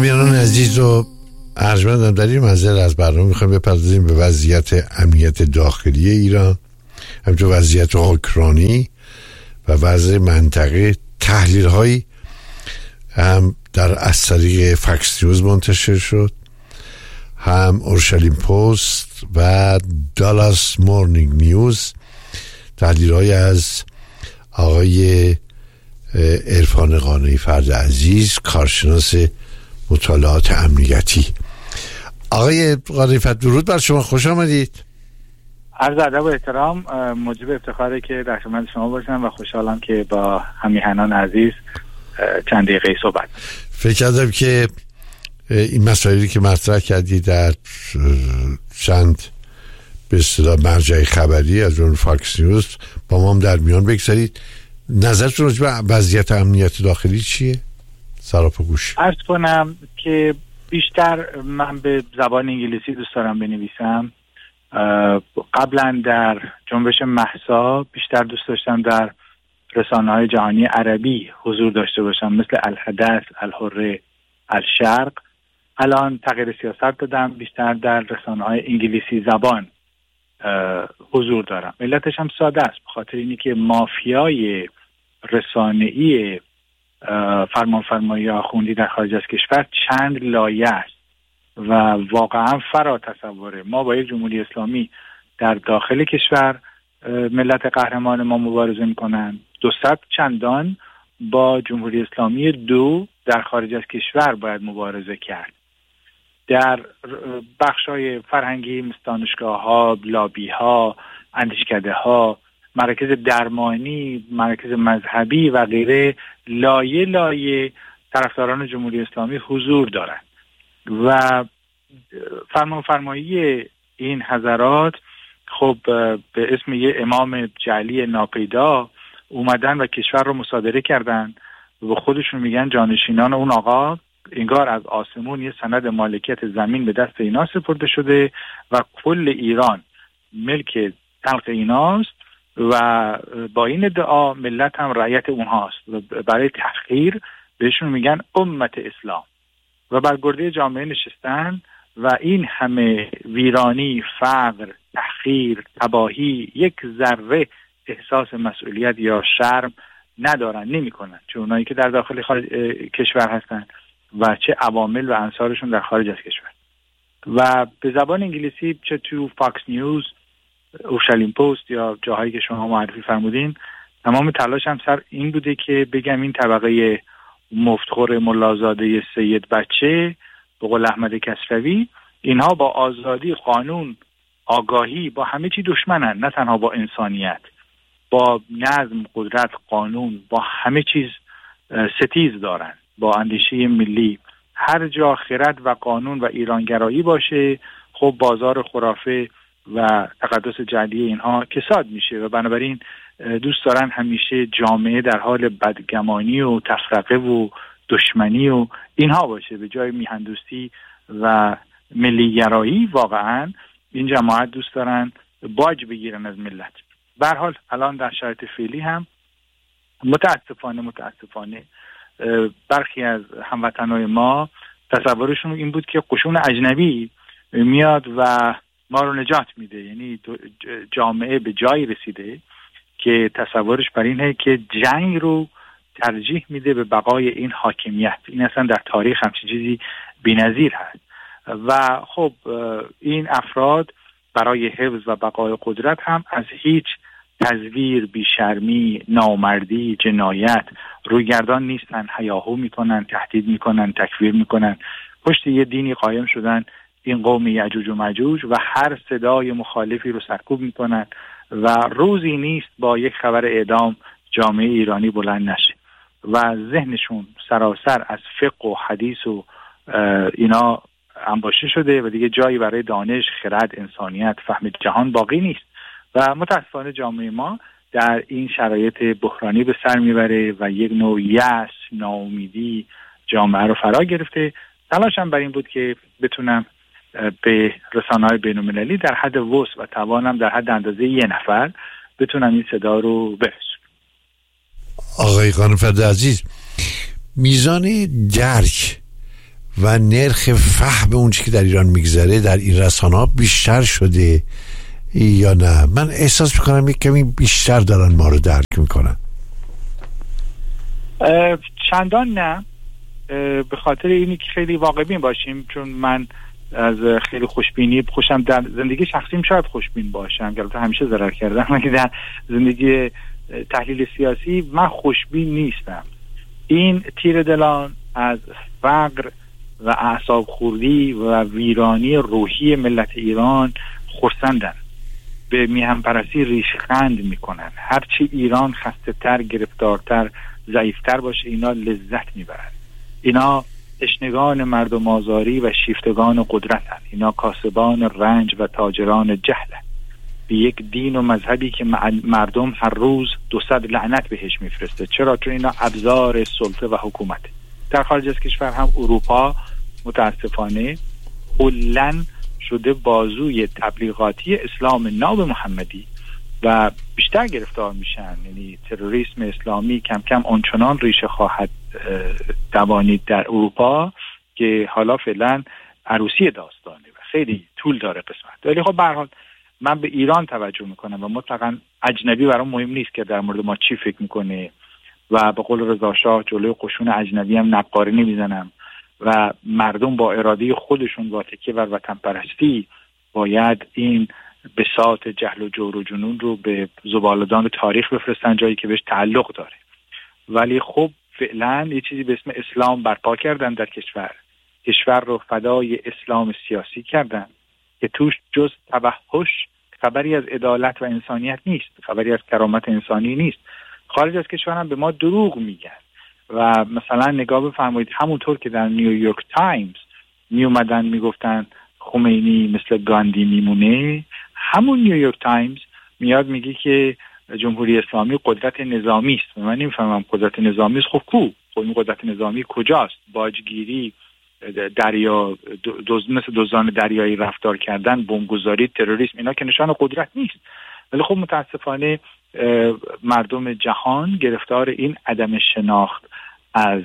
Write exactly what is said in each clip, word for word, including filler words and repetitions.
میران عزیز و ارجمندم، در این منزل از برنامه میخوایم بپردازیم به وضعیت امنیت داخلی ایران، همچنین وضعیت اوکراینی و وضع منطقه. تحلیل هایی هم در از طریق فکس نیوز منتشر شد، هم اورشلیم پست و دالاس مورنینگ نیوز. تحلیل های از آقای عرفان قانعی فرد عزیز، کارشناس مطالعات امنیتی. آقای قانعی فرد، درود بر شما، خوش آمدید. عرض ادب و احترام، موجب افتخاره که در خدمت شما باشم و خوشحالم که با همیهنان عزیز چند دقیقه صحبت. فکر کردم که این مسائلی که مطرح کردید در چند به اصطلاح مرجع خبری از اون فاکس نیوز با ما هم در میان بگذارید. نظرتون راجع به وضعیت امنیت داخلی چیه؟ سراپا گوش. عرض کنم که بیشتر من به زبان انگلیسی دوست دارم بنویسم. قبلا در جنبش مهسا بیشتر دوست داشتم در رسانه‌های جهانی عربی حضور داشته باشم، مثل الحدث، الحره، الشرق. الان تغییر سیاست دادم، بیشتر در رسانه‌های انگلیسی زبان حضور دارم. علتش هم ساده است، به خاطر اینی که مافیای رسانه‌ای فرمانفرمایی آخوندی در خارج از کشور چند لایه است و واقعا فرا تصوره. ما با یک جمهوری اسلامی در داخل کشور ملت قهرمان ما مبارزه میکنن، دو صد چندان با جمهوری اسلامی دو در خارج از کشور باید مبارزه کرد. در بخش‌های فرهنگی مثل دانشگاه‌ها، لابی‌ها، اندیشکده‌ها، مراکز درمانی، مراکز مذهبی و غیره، لایه لایه طرفداران جمهوری اسلامی حضور دارند و فرمانفرمایی این حضرات خب به اسم یه امام جعلی ناپیدا اومدن و کشور رو مصادره کردن و خودشون میگن جانشینان اون آقا. انگار از آسمون یه سند مالکیت زمین به دست اینا سپرده شده و کل ایران ملک تلق ایناست و با این ادعا ملت هم رعیت اونهاست و برای تحقیر بهشون میگن امت اسلام و بر گرده جامعه نشستن و این همه ویرانی، فقر، تحقیر، تباهی، یک ذره احساس مسئولیت یا شرم ندارن، نمی کنن، چه اونایی که در داخل خارج کشور هستن و چه عوامل و انصارشون در خارج از کشور. و به زبان انگلیسی چه تو فاکس نیوز، اورشلیم پست یا جاهایی که شما معرفی فرمودین، تمام تلاشم سر این بوده که بگم این طبقه مفتخور ملازاده سید بچه به قول احمد کسروی، اینها با آزادی، قانون، آگاهی، با همه چی دشمنن، نه تنها با انسانیت، با نظم، قدرت، قانون، با همه چیز ستیز دارن، با اندیشه ملی. هر جا خرد و قانون و ایرانگرایی باشه، خب بازار خرافه و تقدس جعلی اینها کساد میشه و بنابراین دوست دارن همیشه جامعه در حال بدگمانی و تفرقه و دشمنی و اینها باشه به جای میهندوستی و ملیگرایی. واقعا این جماعت دوست دارن باج بگیرن از ملت. به هر حال الان در شرایط فعلی هم متاسفانه متاسفانه برخی از هموطنای ما تصورشون این بود که قشون اجنبی میاد و ما رو نجات میده. یعنی جامعه به جایی رسیده که تصورش بر اینه که جنگ رو ترجیح میده به بقای این حاکمیت. این اصلا در تاریخ همچین چیزی بی‌نظیر هست و خب این افراد برای حفظ و بقای قدرت هم از هیچ تزویر، بیشرمی، نامردی، جنایت رویگردان نیستن. هیاهو میکنن، تهدید میکنن، تکفیر میکنن. پشت یه دینی قایم شدن، این قوم یعجوج و ماجوج، و هر صدای مخالفی رو سرکوب میکنن و روزی نیست با یک خبر اعدام جامعه ایرانی بلند نشه و ذهنشون سراسر از فقه و حدیث و اینا انباشته شده و دیگه جایی برای دانش، خرد، انسانیت، فهم جهان باقی نیست و متاسفانه جامعه ما در این شرایط بحرانی به سر میبره و یک نوع یأس، ناامیدی جامعه رو فرا گرفته. تلاشم بر این بود که بتونم به رسانه‌های بین‌المللی در حد وسع و توانم در حد اندازه یه نفر بتونم این صدا رو برسونم. آقای قانعی عزیز، میزان درک و نرخ فهم اون چیزی که در ایران میگذره در این رسانه‌ها بیشتر شده یا نه؟ من احساس میکنم یک کمی بیشتر دارن ما رو درک میکنن. چندان نه، به خاطر اینی که خیلی واقع بین باشیم، چون من از خیلی خوشبینی خوشم در زندگی شخصیم شاید خوشبین باشم، البته همیشه ضرر کردم، ولی در زندگی تحلیل سیاسی من خوشبین نیستم. این تیر دلان از فقر و اعصاب خوردی و ویرانی روحی ملت ایران خرسندن، به میهم پرستی ریشخند میکنن. هرچی ایران خسته تر، گرفتارتر، ضعیفتر باشه اینا لذت میبرن. اینا تشنگان مردم آزاری و شیفتگان قدرتن. اینا کاسبان رنج و تاجران جهلن، به یک دین و مذهبی که مردم هر روز دو صد لعنت بهش میفرسته. چرا؟ چون اینا ابزار سلطه و حکومت. در خارج از کشور هم اروپا متاسفانه کلاً شده بازوی تبلیغاتی اسلام ناب محمدی و بیشتر گرفتار میشن. یعنی تروریسم اسلامی کم کم آنچنان ریشه خواهد دوانید در اروپا که حالا فعلا عروسی داستانه و خیلی طول داره قسمت. ولی خب به هر حال من به ایران توجه میکنم و مطلقاً اجنبی برام مهم نیست که در مورد ما چی فکر میکنه و به قول رضا شاه جلوی قشون اجنبی هم نقاری نمیزنم و مردم با اراده خودشون با تکیه بر وطن پرستی باید این بساط جهل و جور و جنون رو به زباله‌دان تاریخ بفرستن، جایی که بهش تعلق داره. ولی خب فعلا یه چیزی به اسم اسلام برپا کردن در کشور، کشور رو فدای اسلام سیاسی کردن که توش جز تبهش خبری از عدالت و انسانیت نیست، خبری از کرامت انسانی نیست. خارج از کشور هم به ما دروغ میگن و مثلا نگاه بفرمایید همونطور که در نیویورک تایمز می اومدن میگفتن خمینی مثل گاندی میمونه، همون نیویورک تایمز میاد میگه که جمهوری اسلامی قدرت نظامی است. من نمیفهمم قدرت نظامی است. خب کو؟ خب این قدرت نظامی کجاست؟ باجگیری، دریا دوز مثل دزدان دریایی رفتار کردن، بمبگذاری، تروریسم، اینا که نشان قدرت نیست. ولی خب متاسفانه مردم جهان گرفتار این عدم شناخت از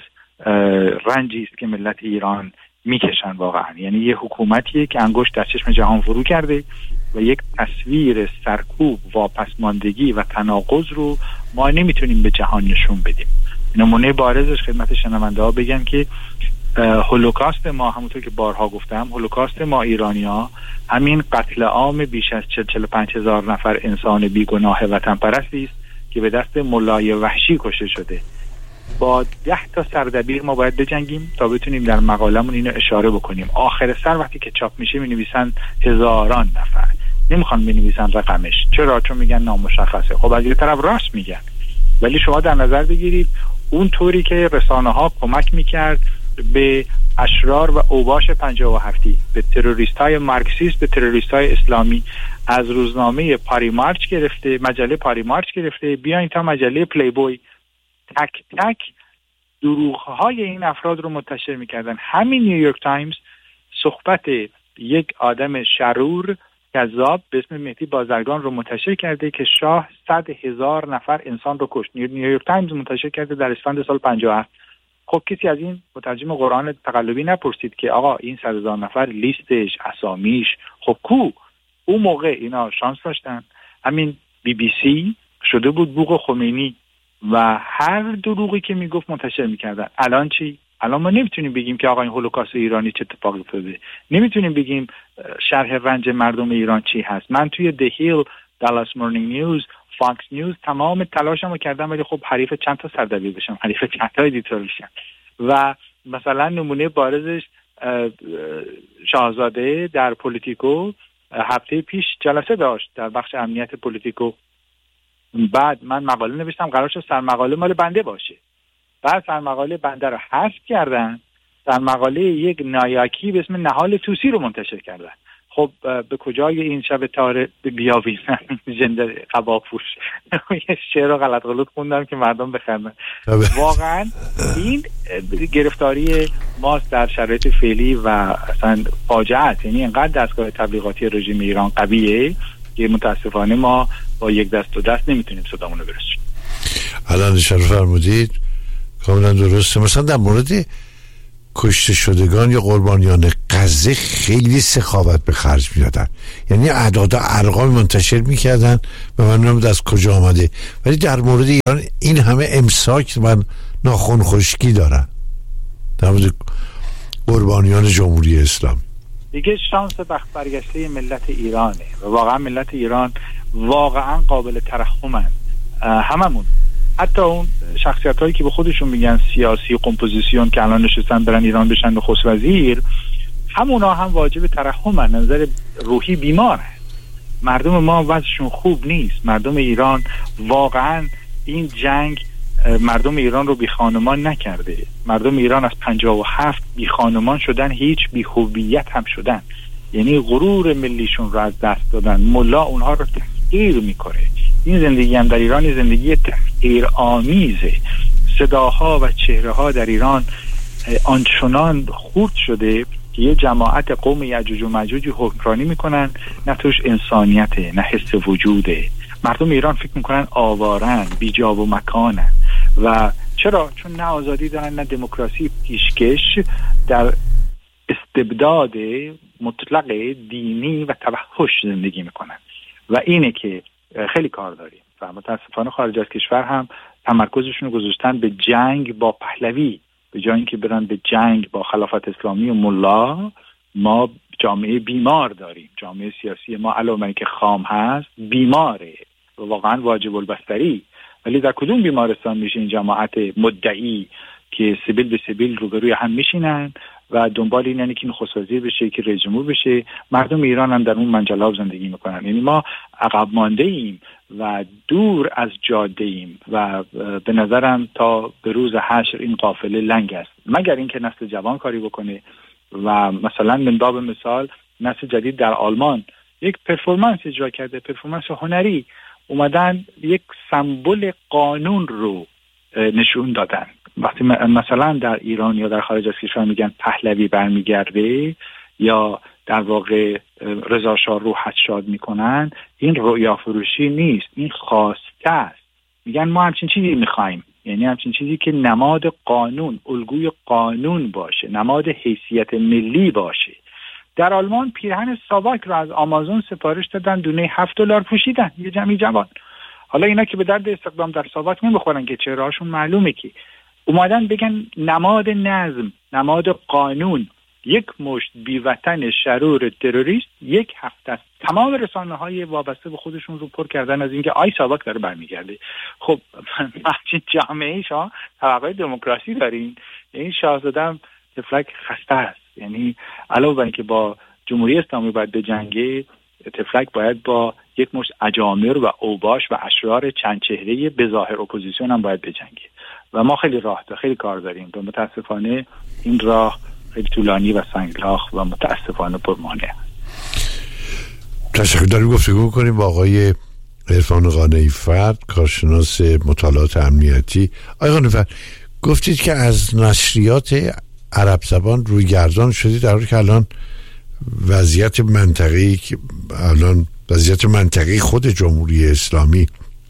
رنجی است که ملت ایران میکشن واقعا. یعنی یه حکومتیه که انگشت در چشم جهان فرو کرده و یک تصویر سرکوب، واپسماندگی و تناقض رو ما نمیتونیم به جهان نشون بدیم. نمونه بارزش خدمت شنونده ها بگم که هولوکاست ما، همونطور که بارها گفتم، هولوکاست ما ایرانی ها همین قتل عام بیش از چهل چهل و پنج هزار نفر انسان بیگناه وطن پرستی است که به دست ملای وحشی کشته شده. با ده تا سردبیر ما باید بجنگیم تا بتونیم در مقالمون اینو اشاره بکنیم. آخر سر وقتی که چاپ میشه می نویسن هزاران نفر، نمیخوان بنویسن رقمش. چرا؟ چون میگن نامشخصه. خب از یه طرف راست میگن، ولی شما در نظر بگیرید اون طوری که رسانه ها کمک میکرد به اشرار و اوباش پنجاه و هفتی، به تروریست های مارکسیست، به تروریست های اسلامی، از روزنامه پاری مارچ گرفته، مجله پاری مارچ گرفته، بیاین تا مجله پلی بوی، تک تک دروغ های این افراد رو منتشر میکردن. همین نیویورک تایمز صحبت یک آدم شرور کذاب به اسم مهدی بازرگان رو منتشر کرده که شاه صد هزار نفر انسان رو کشت. نیویورک تایمز منتشر کرده در اسفند سال پنجاه و هفت. خب کسی از این مترجم قرآن تقلبی نپرسید که آقا این صد هزار نفر لیستش، اسامیش، خب کو؟ اون موقع اینا شانس داشتن. همین بی بی سی شده بود بوق خمینی و هر دروغی که میگفت منتشر میکردن. الان چی؟ الان ما نمیتونیم بگیم که آقا این هولوکاست ایرانی چه اتفاقی افتاده. نمیتونیم بگیم شرح رنج مردم ایران چی هست. من توی The Hill، دالاس مورنینگ نیوز، فاکس نیوز تمام تلاشمو کردم، ولی خب حریف چند تا سردبیر بشم، حریف چند تا ادیتور بشم. و مثلا نمونه بارزش شاهزاده در پولیتیکو هفته پیش جلسه داشت در بخش امنیت پولیتیکو. بعد من مقاله نوشتم، قرار شد سرمقاله مال بنده باشه. بعد سرمقاله بنده رو حذف کردن، سرمقاله یک نایاکی به اسم نهال توسی رو منتشر کردن. خب به کجای این شب تاره بیاویزن جندر قباپوش یه شعر رو غلط غلط خوندم که مردم بخندن. واقعا این گرفتاری ماست در شرایط فعلی و اصلا فاجعه است. یعنی اینقدر دستگاه تبلیغاتی رژیم ایران قویه که متاسفانه ما با یک دست و دست نمیتونیم صدامونو برسونیم. الان اشاره فرمودید کاملا درسته. مثلا در مورد کشته شدگان یا قربانیان غزه خیلی سخاوت به خرج میدادن، یعنی اعداد و ارقام منتشر میکردن و من نمیدونم از کجا آمده، ولی در مورد ایران این همه امساک و ناخن خشکی دارن در مورد قربانیان جمهوری اسلامی. دیگه شانس بخت برگشته ملت ایرانه و واقعا ملت ایران واقعا قابل ترحمن. هممون، حتی اون شخصیت هایی که به خودشون میگن سیاسی کمپوزیسیون که الان نشستن برن ایران بشن نخست وزیر، همونا هم واجب ترحمن. نظر روحی بیمار هست. مردم ما وضعشون خوب نیست. مردم ایران واقعا این جنگ مردم ایران رو بی خانمان نکرده. مردم ایران از پنجاه و هفت بی خانمان شدن، هیچ بی هویت هم شدن، یعنی غرور ملیشون رو از دست دادن. ملا اونها رو تحقیر میکنه. این زندگی هم در ایران زندگی تحقیر آمیزه. صداها و چهره ها در ایران آنچنان خورد شده که یه جماعت قوم یعجوج و معجوجی حکمرانی میکنن، نه توش انسانیته نه حس وجوده. مردم ایران فکر میکنن آوارن، بی جا و مکانن. و چرا؟ چون نه آزادی دارن نه دموکراسی پیشکش، در استبداد مطلق دینی و توحش زندگی میکنن و اینه که خیلی کار داریم و متاسفانه خارج از کشور هم تمرکزشون رو گذاشتن به جنگ با پهلوی به جای اینکه برن به جنگ با خلافت اسلامی و ملا. ما جامعه بیمار داریم. جامعه سیاسی ما علاوه بر اینکه خام هست بیماره و واقعا واجب البستری. ولی در کدوم بیمارستان میشه این جماعت مدعی که سیبیل به سیبیل روبروی هم میشینن و دنبال این یعنی که نخست وزیر بشه که رئیس جمهور بشه؟ مردم ایران هم در اون منجلاب زندگی میکنن. یعنی ما عقب مانده ایم و دور از جاده ایم و به نظرم تا به روز حشر این قافله لنگ است، مگر اینکه نسل جوان کاری بکنه. و مثلا من باب مثال نسل جدید در آلمان یک پرفورمنس اجرا کرده، پرفورمنس هنری، اومدن یک سمبل قانون رو نشون دادن. وقتی مثلا در ایران یا در خارج از کشور میگن پهلوی برمیگرده یا در واقع رضا شاه رو حشاد میکنن، این رؤیا فروشی نیست، این خواسته است. میگن ما همچین چیزی میخوایم، یعنی همچین چیزی که نماد قانون، الگوی قانون باشه، نماد حیثیت ملی باشه. در آلمان پیرهن ساواک رو از آمازون سفارش دادن، دونه هفت دلار پوشیدن یه جمعی جوان. حالا اینا که به درد استخدام در ساواک نمیخورن که چهرهاشون معلومه که اومدن بگن نماد نظم، نماد قانون. یک مشت بیوطن شرور تروریست یک هفته است تمام رسانه‌های وابسته به خودشون رو پر کردن از اینکه آی ساواک داره برمیگرده. خب همچین جامعه شما توقع دموکراسی دارین؟ این شاهزاده هم تفلک خسته است. یعنی علاوه بر اینکه با جمهوری اسلامی باید بجنگه، تفلک باید با یک مشت اجامر و اوباش و اشرار چند چهره به ظاهر اپوزیسیون هم باید بجنگه و ما خیلی راه داریم، خیلی کار داریم و متاسفانه این راه خیلی طولانی و سنگلاخ و متاسفانه پرمانع. تشکر داریم. گفتگو کنیم با آقای عرفان قانعی فرد، کارشناس مطالعات امنیتی. آقای قانعی فرد، گفتید که از نشریات عرب زبان روی گردان شدید، در حالی که الان وضعیت منطقه‌ای که الان وضعیت منطقه‌ای خود جمهوری اسلامی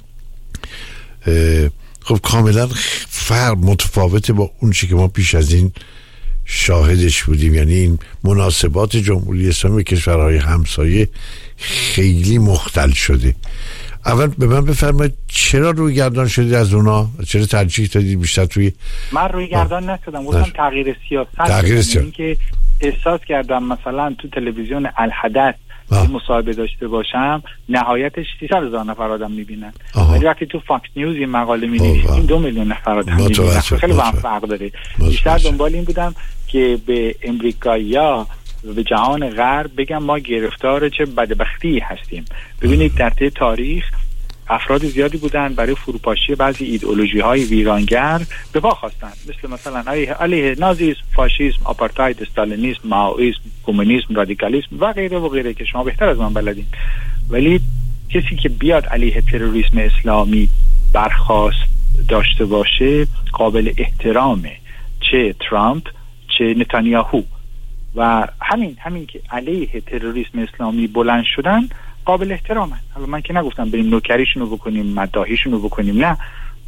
خب کاملا فرق متفاوته با اون چی که ما پیش از این شاهدش بودیم. یعنی این مناسبات جمهوری اسلامی کشورهای همسایه خیلی مختل شده. اول به من بفرمایید چرا روی گردان شدید از اونا؟ چرا ترجیح دادید بیشتر توی؟ من روی گردان نشدم، گفتم تغییر سیاست. تغییر سیاست. این که احساس کردم مثلا تو تلویزیون الحدث مصاحبه داشته باشم نهایتش سیصد هزار نفر آدم میبینن، ولی وقتی تو فاکس نیوز این مقاله می‌نویسیم دو میلیون نفر آدم میبینن. خیلی با هم فرق داره. بیشتر دنبال این بودم که به امریکایی‌ها و به جهان غرب بگم ما گرفتار چه بدبختی هستیم. ببینید در طی تاریخ افراد زیادی بودن برای فروپاشی بعضی ایدئولوژی‌های ویرانگر به پا خواستن، مثل مثلا علیه نازیسم، فاشیسم، آپارتاید، استالینیسم، مائویسم، کمونیسم، رادیکالیسم و غیره و غیره که شما بهتر از من بلدین. ولی کسی که بیاد علیه تروریسم اسلامی برخاست داشته باشه قابل احترامه، چه ترامپ چه نتانیاهو. و همین همین که علیه تروریسم اسلامی بلند شدن قابل احترامه. حالا من که نگفتم بریم نوکریشون رو بکنیم، مداحیشون رو بکنیم، نه،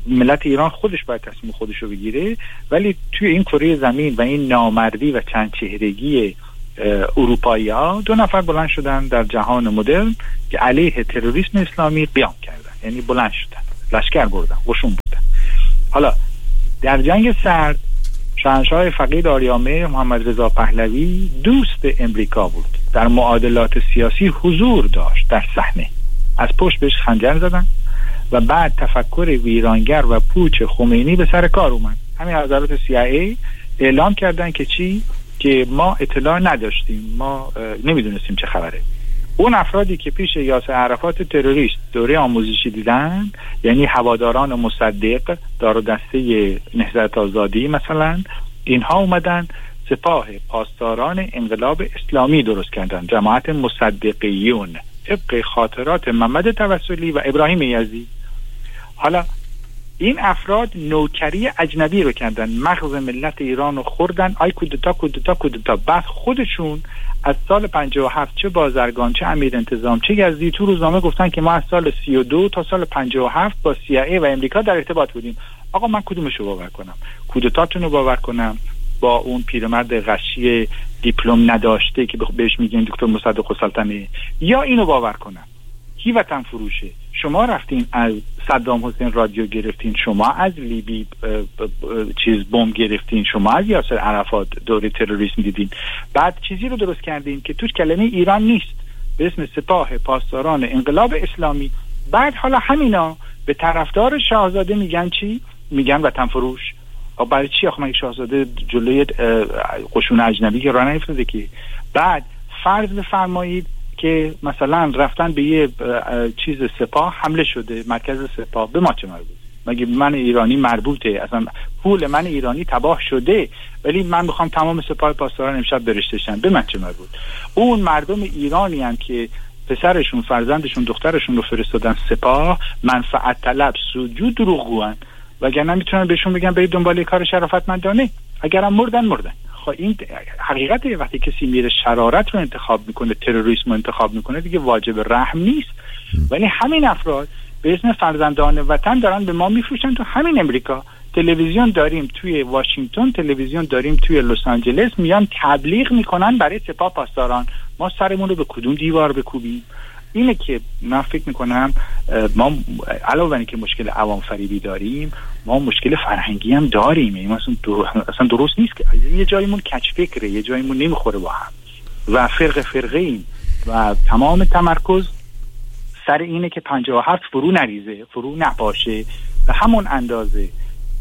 ملت ایران خودش باید تصمیم خودش رو بگیره، ولی توی این کره زمین و این نامردی و چند چهرگی اروپایی ها دو نفر بلند شدن در جهان مدرن که علیه تروریسم اسلامی قیام کردن، یعنی بلند شدن، لشکر بردن، قشون بودن. حالا در جنگ سرد شاهنشاه فقید آریامه محمد رضا پهلوی دوست امریکا بود، در معادلات سیاسی حضور داشت در صحنه، از پشت بهش خنجر زدن و بعد تفکر ویرانگر و پوچ خمینی به سر کار اومد. همین حضرات سی آی ای اعلام کردن که چی؟ که ما اطلاع نداشتیم، ما نمیدونستیم چه خبره. اون افرادی که پیش یاسر عرفات تروریست دوره آموزشی دیدن، یعنی هواداران مصدق، دار و دسته نهضت آزادی مثلا، اینها اومدن سپاه پاسداران انقلاب اسلامی درست کردن، جماعت مصدقیون، طبق خاطرات محمد توسلی و ابراهیم یزدی. حالا این افراد نوکری اجنبی رو کردن، مغز ملت ایران رو خوردن، آی کودتا کودتا کودتا. بعد خودشون از سال پنجاه و هفت چه بازرگان، چه امیر انتظام، چه یزدی تو روزنامه گفتن که ما از سال سی و دو تا سال پنجاه و هفت با سی آی ای و امریکا در ارتباط بودیم. آقا من کدومشو باور کنم؟ کودتاتون رو باور کنم با اون پیرمرد غشی دیپلم نداشته که بهش میگن دکتر مصدق السلطنه، یا اینو باور کنم کی وطن فروشه؟ شما رفتین از صدام حسین رادیو گرفتین، شما از لیبی چیز بمب گرفتین، شما از یاسر عرفات دوره تروریسم دیدین، بعد چیزی رو درست کردین که توش کلمه ایران نیست به اسم سپاه پاسداران انقلاب اسلامی. بعد حالا همینا به طرفدار شاهزاده میگن چی؟ میگن وطن فروش. برای چی آخه مگه شاهزاده جلوی قشون اجنبی که راه نیفتاده که؟ بعد فرض بفرمایید که مثلا رفتن به یه چیز سپاه حمله شده، مرکز سپاه، به ما چه مربوط؟ مگه من ایرانی مربوطه؟ اصلا پول من ایرانی تباه شده ولی من میخوام تمام سپاه پاسداران امشب برشتشن، به من چه مربوط؟ اون مردم ایرانی هم که پسرشون، فرزندشون، دخترشون رو فرستادن سپاه، منفعت طلب، سوجود، دروغگوان، وگرنه میتونن بهشون بگن برید دنبال کار شرافتمندانه، اگرم مردن مردن. خب این حقیقته. وقتی کسی میره شرارت رو انتخاب میکنه، تروریسم رو انتخاب میکنه، دیگه واجب رحم نیست. ولی همین افراد به اسم فرزندان وطن دارن به ما میفروشن. تو همین امریکا تلویزیون داریم توی واشنگتن، تلویزیون داریم توی لس آنجلس، میان تبلیغ میکنن برای سپاه پاسداران. ما سرمون رو به کدوم دیوار بکوبیم؟ اینه که من فکر میکنم ما علاوه بر اینکه مشکل عوام فریبی داریم، ما مشکل فرهنگی هم داریم. این اصلا اصلا درست نیست که یه جایمون کج فکره، یه جایمون نمیخوره با هم و فرق فرقه ایم و تمام تمرکز سر اینه که پنجاه و هفت فرو نریزه، فرو نپاشه. به همون اندازه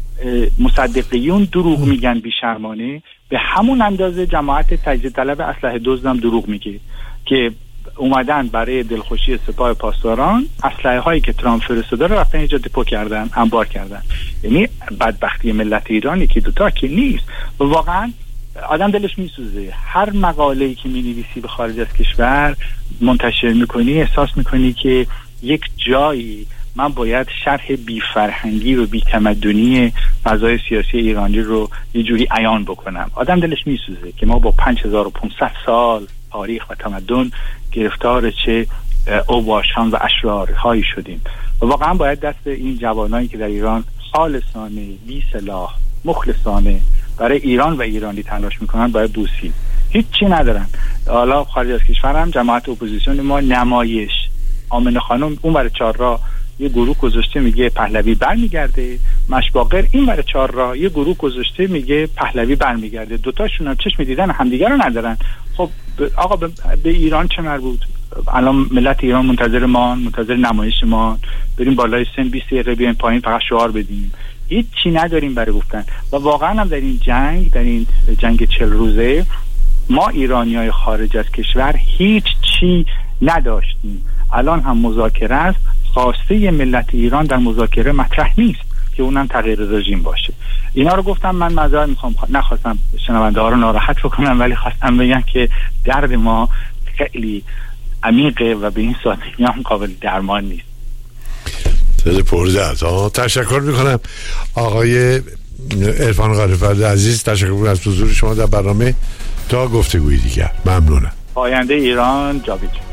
مصدقیون دروغ میگن بیشرمانه، به همون اندازه جماعت تجدید طلب اسلحه دزدم دروغ میگه که اومدن برای دلخوشی سپاه پاسداران اسلحه هایی که ترامپ فرستاده رو رفتن اینجا دپو کردن، انبار کردن. یعنی بدبختی ملت ایران یکی دوتا که نیست. و واقعا آدم دلش میسوزه. هر مقاله‌ای که می‌نویسی به خارج از کشور منتشر میکنی، احساس میکنی که یک جایی من باید شرح بی فرهنگی و بی تمدنی فضای سیاسی ایرانی رو یه جوری عیان بکنم. آدم دلش میسوزه که ما با پنج هزار و پانصد سال تاریخ و تمدن گرفتار چه اوباشان و اشرارهایی شدیم و واقعا باید دست این جوانایی که در ایران خالصانه، بی سلاح، مخلصانه برای ایران و ایرانی تلاش میکنن باید بوسید. هیچی ندارن. حالا خارج از کشور هم جماعت اپوزیسیون ما نمایش، آمنه خانم اون برای چهار راه یه گروه گذاشته میگه پهلوی برمیگرده، مشباقر این برای چهار راه یه گروه گذاشته میگه پهلوی برمیگرده. دوتاشون هم چشم دیدن همدیگر رو ندارن. خب آقا به, به ایران چه مربوط؟ الان ملت ایران منتظر ما، منتظر نمایش ما، بریم بالای سن بیست دقیقه بیایم پایین فقط شعار بدیم. هیچ چی نداریم برای گفتن. و واقعا هم در این جنگ، در این جنگ چهل روزه، ما ایرانیای خارج از کشور هیچ چی نداشتیم. الان هم مذاکره است، خواسته ملت ایران در مذاکره مطرح نیست که اونم تغییر رژیم باشه. اینا رو گفتم. من معذرت میخوام، نخواستم شنونده ها رو ناراحت بکنم، ولی خواستم بگم که درد ما خیلی عمیقه و به این سادگی هم قابل درمان نیست. خیلی پردرد. تشکر میکنم آقای عرفان قالیفرد عزیز. تشکر میکنم از حضور شما در برنامه. تا گفتگوی دیگر. ممنونم. آینده ایران جاوید.